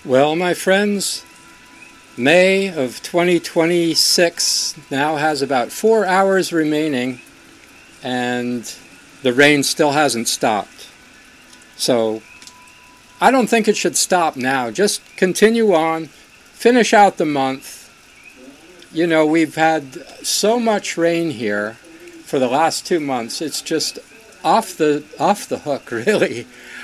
Well, my friends, May of 2026 now has about 4 hours remaining, and the rain still hasn't stopped. So I don't think it should stop now. Just continue on, finish out the month. You know, we've had so much rain here for the last 2 months. It's just off the hook, really.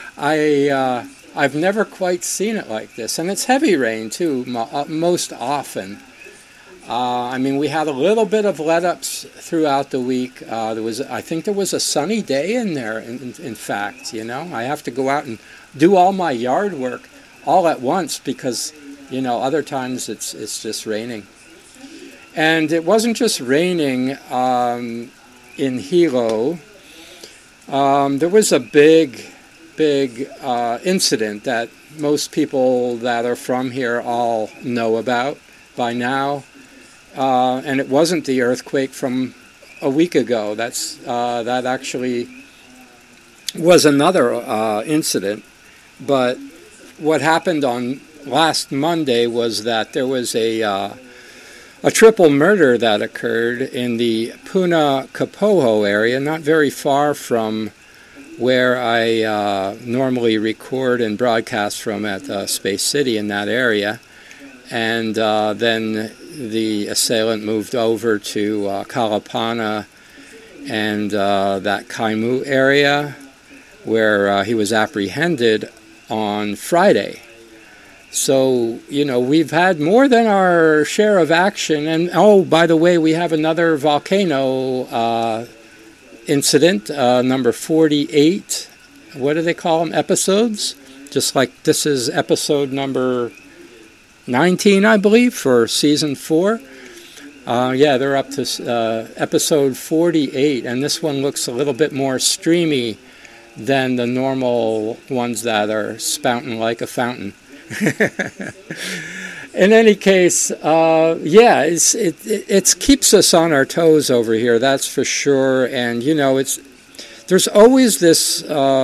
I've never quite seen it like this, and it's heavy rain too, most often. I mean, we had a little bit of let-ups throughout the week. I think there was a sunny day in there. In fact, you know, I have to go out and do all my yard work all at once because, you know, other times it's just raining. And it wasn't just raining in Hilo. There was a big incident that most people that are from here all know about by now, and it wasn't the earthquake from a week ago. That actually was another incident. But what happened on last Monday was that there was a triple murder that occurred in the Punakapoho area, not very far from where I normally record and broadcast from at Space City in that area. And then the assailant moved over to Kalapana and that Kaimu area where he was apprehended on Friday. So, you know, we've had more than our share of action. And, oh, by the way, we have another volcano incident, number 48. What do they call them? Episodes? Just like this is episode number 19, I believe, for season 4. Yeah, they're up to episode 48, and this one looks a little bit more streamy than the normal ones that are spouting like a fountain. In any case, yeah, it keeps us on our toes over here, that's for sure. And you know, there's always this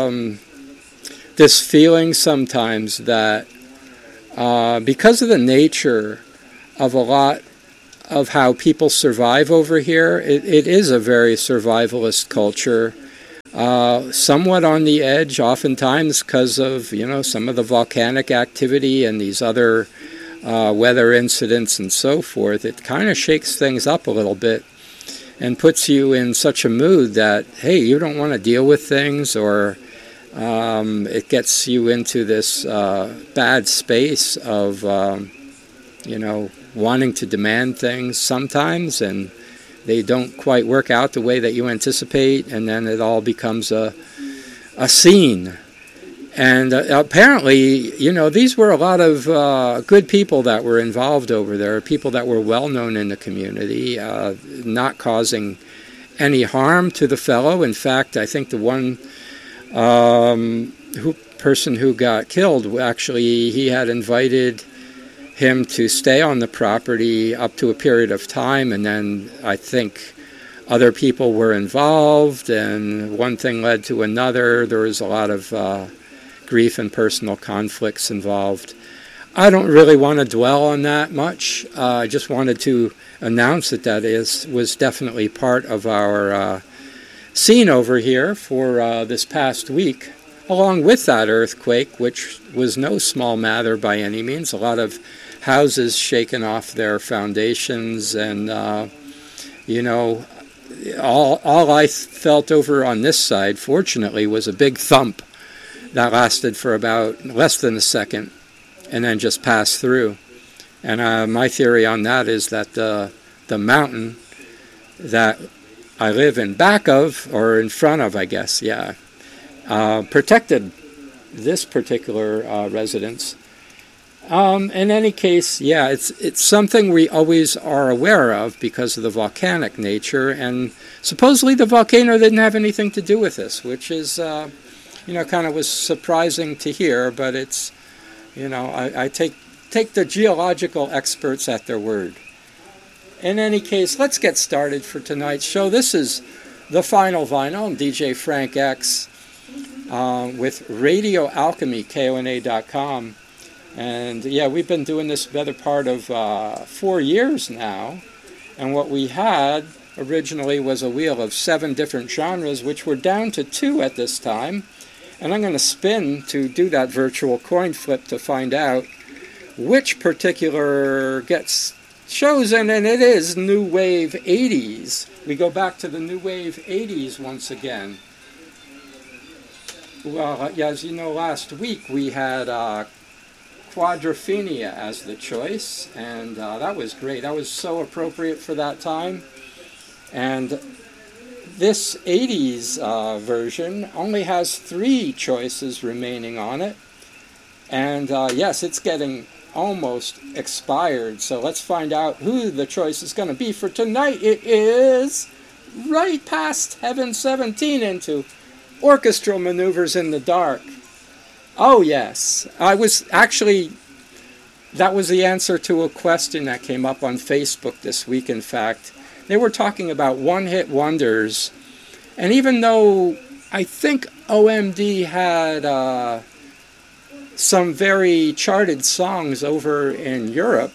feeling sometimes that because of the nature of a lot of how people survive over here, it is a very survivalist culture. Somewhat on the edge, oftentimes because of, you know, some of the volcanic activity and these other weather incidents and so forth. It kind of shakes things up a little bit and puts you in such a mood that, hey, you don't want to deal with things, or it gets you into this bad space of, you know, wanting to demand things sometimes, and they don't quite work out the way that you anticipate, and then it all becomes a scene. And apparently, you know, these were a lot of good people that were involved over there, people that were well known in the community, not causing any harm to the fellow. In fact, I think the one person who got killed, actually, he had invited him to stay on the property up to a period of time, and then I think other people were involved, and one thing led to another. There was a lot of grief and personal conflicts involved. I don't really want to dwell on that much. I just wanted to announce that was definitely part of our scene over here for this past week, along with that earthquake, which was no small matter by any means. A lot of houses shaken off their foundations, and you know, all I felt over on this side, fortunately, was a big thump that lasted for about less than a second and then just passed through. And my theory on that is that the mountain that I live in back of, or in front of, I guess, yeah, protected this particular residence. In any case, yeah, it's something we always are aware of because of the volcanic nature, and supposedly the volcano didn't have anything to do with this, which is, you know, kind of was surprising to hear, but it's, you know, I take the geological experts at their word. In any case, let's get started for tonight's show. This is The Final Vinyl. I'm DJ Frank X with Radio Alchemy, KONA.com. And yeah, we've been doing this better part of 4 years now. And what we had originally was a wheel of 7 different genres, which we're down to 2 at this time. And I'm going to spin to do that virtual coin flip to find out which particular gets chosen, and it is New Wave 80s. We go back to the New Wave 80s once again. Well, yeah, as you know, last week we had Quadrophenia as the choice, and that was great. That was so appropriate for that time. And this 80s version only has 3 choices remaining on it. And yes, it's getting almost expired. So let's find out who the choice is going to be for tonight. It is Right Past Heaven 17 into Orchestral Maneuvers in the Dark. Oh, yes. That was the answer to a question that came up on Facebook this week, in fact. They were talking about one-hit wonders. And even though I think OMD had some very charted songs over in Europe,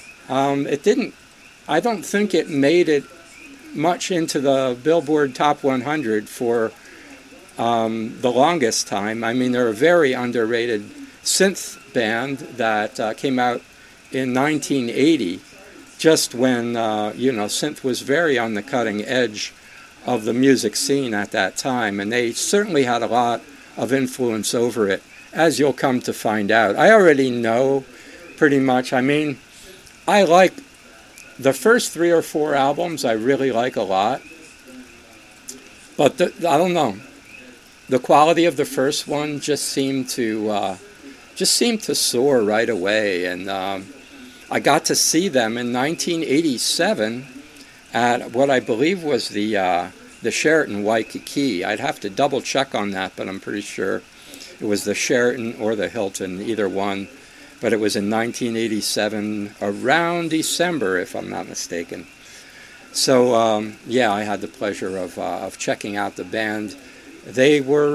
I don't think it made it much into the Billboard Top 100 for the longest time. I mean, they're a very underrated synth band that came out in 1980, just when, synth was very on the cutting edge of the music scene at that time, and they certainly had a lot of influence over it, as you'll come to find out. I already know pretty much. I mean, I like the first 3 or 4 albums, I really like a lot, but I don't know. The quality of the first one just seemed to soar right away, and I got to see them in 1987 at what I believe was the Sheraton Waikiki. I'd have to double check on that, but I'm pretty sure it was the Sheraton or the Hilton, either one. But it was in 1987, around December, if I'm not mistaken. So I had the pleasure of checking out the band. They were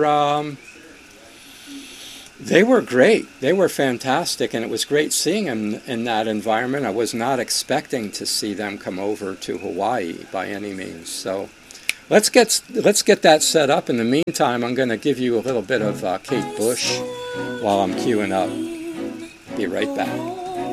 great. They were fantastic, and it was great seeing them in that environment. I was not expecting to see them come over to Hawaii by any means. So let's get that set up. In the meantime, I'm going to give you a little bit of Kate Bush while I'm queuing up. Be right back.